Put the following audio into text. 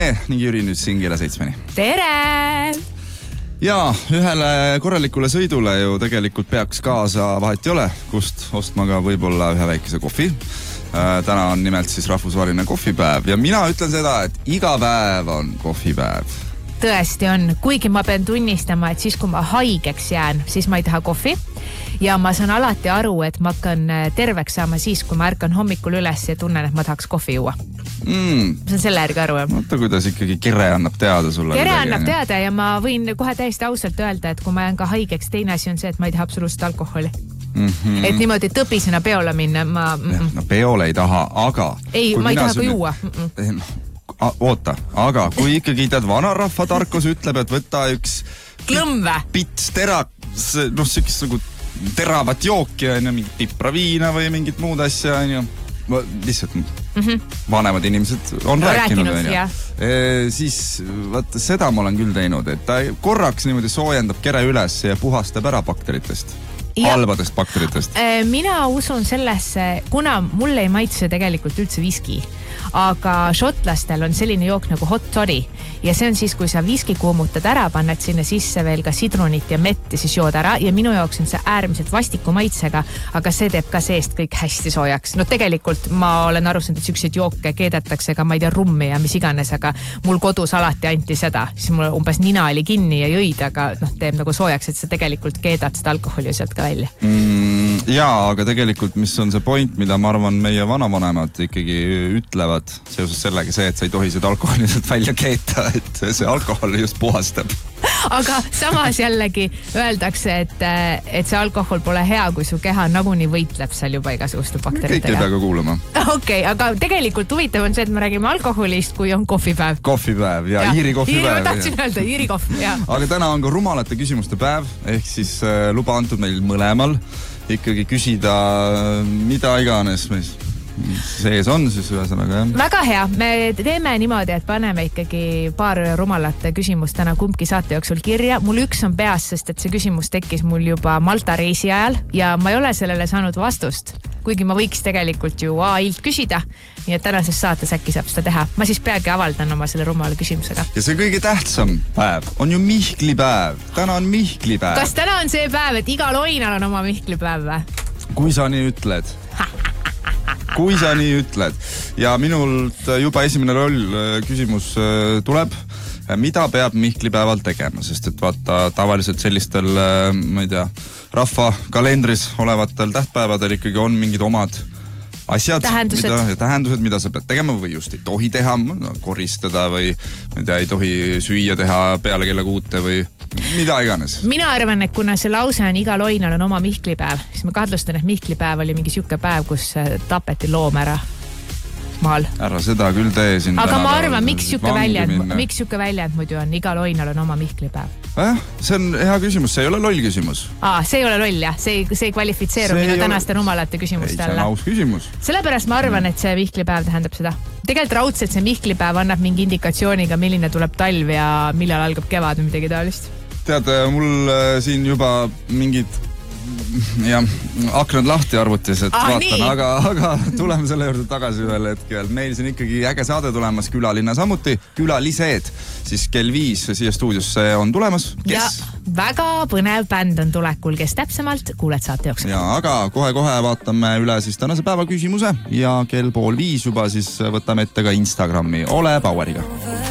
ning Jüri nüüd siin kella 7. Tere! Ja ühele korralikule sõidule ju tegelikult peaks kaasa, vahet ei ole, kust ostma ka võib-olla ühe väikese kohvi. Täna on nimelt siis rahvusvaheline kohvipäev ja mina ütlen seda, et iga päev on kohvipäev. Tõesti on, kuigi ma pean tunnistama, et siis kui ma haigeks jään, siis ma ei taha kohvi ja ma saan alati aru, et ma hakkan terveks saama siis, kui ma ärkan hommikul üles ja tunnen, et ma tahaks kohvi juua. Ma saan selle järgi aru. Mõtta, kuidas ikkagi kere annab teada sulle. Kere annab teada ja ma võin kohe täiesti ausalt öelda, et kui ma jään ka haigeks, teine asi on see, et ma ei taha absoluutselt alkoholi. Et niimoodi tõbisena peole minna. No peole ei taha, aga... Ei, ma ei taha ka juua. Oota, aga kui ikkagi tead vanarahva tarkus ütleb, et võtta üks klõmve pits teraks, sükist nagu teravat jooki, mingit pipraviina või mingit muud asja, lihtsalt vanemad inimesed on rääkinud. Siis vaata, seda ma olen küll teinud, et ta korraks niimoodi soojendab kere üles ja puhastab ära bakteritest. Halbadest bakteritest. Mina usun sellesse, kuna mulle ei maitse tegelikult üldse viski, aga šotlastel on selline jook nagu hot toddy ja see on siis, kui sa viski kuumutad ära, panned sinna sisse veel ka sidrunit ja mett ja siis jood ära ja minu jaoks on see äärmiselt vastiku maitsega, aga see teeb ka seest kõik hästi soojaks. No tegelikult ma olen arvustanud, et sükseid jooke keedetakse ka, ma ei tea, rummi ja mis iganes, aga mul kodus alati anti seda, siis mul umbes nina oli kinni ja jõid, aga teeb nagu soojaks, et sa tegelikult keedad seda alkoholi sealt ka välja. Jaa, aga tegelikult mis on see point, mida ma arvan meie vanavanemad ikkagi ütlevad seoses sellega see, et sa ei tohi seda alkoholi sealt välja keeta, et see alkohol just puhastab. Aga samas jällegi öeldakse, et see alkohol pole hea, kui su keha nagunii võitleb seal juba igasuguste bakteritega. Kõik ei pea ka kuulama. Okei, aga tegelikult huvitav on see, et me räägime alkoholist, kui on kohvipäev. Kohvipäev ja Iiri kohvipäev. Ma tahtsin öelda, Iiri kohv, jah. Aga täna on ka rumalate küsimuste päev, ehk siis luba antud meil mõlemal ikkagi küsida mida iganes sees on siis ühesõnaga, jah. Väga hea, me teeme niimoodi, et paneme ikkagi paar rumalate küsimust täna kumbki saate jooksul kirja. Mul üks on peas, sest et see küsimus tekkis mul juba Malta reisi ajal ja ma ei ole sellele saanud vastust, kuigi ma võiks tegelikult ju AI-lt küsida, nii et tänases saates äkki saab seda teha. Ma siis peagi avaldan oma selle rumala küsimusega. Ja see kõige tähtsam päev on ju Mihklipäev. Täna on Mihklipäev. Kas täna on see päev, et igal oinal on oma Mihklipäev või? Kui sa nii ütled. Kui sa nii ütled. Ja minult juba esimene küsimus tuleb. Mida peab Mihklipäeval tegema? Sest et vaata, tavaliselt sellistel, ma ei tea, rahva kalendris olevatel tähtpäevadel ikkagi on mingid omad asjad, tähendused, mida sa pead tegema või just ei tohi teha, koristada või ma ei tea, ei tohi süüa teha peale kella 6 või mida iganes. Mina arvan, et kuna see lause on igal oinal on oma Mihklipäev, siis ma kahtlustan, et Mihklipäev oli mingi siuke päev, kus tapeti loom ära maal. Ära seda küll tee siin. Aga ma arvan, miks siuke väljend muidu on igal oinal on oma Mihklipäev? See on hea küsimus, see ei ole loll küsimus. See ei ole loll, jah. See ei kvalifitseeru minu tänaste rumalate küsimuste alla. See on aus küsimus. Sellepärast ma arvan, et see Mihklipäev tähendab seda. Tegelikult raudselt see Mihklipäev annab mingi indikatsiooniga, milline tuleb talv ja millal algab kevad või midagi taolist. Tead, mul siin juba mingid aknad lahti arvutis, et vaatan, aga tuleme selle juurde tagasi ühel hetkel. Meil siin ikkagi äge saade tulemas, külalinna samuti, külalised, siis kell 5 siia stuudiosse on tulemas. Ja väga põnev bänd on tulekul, kes täpsemalt kuuled saate jooksul. Ja, aga kohe vaatame üle siis tänase päeva küsimuse ja kell 4:30 juba siis võtame ette ka Instagrami. Ole Baueriga!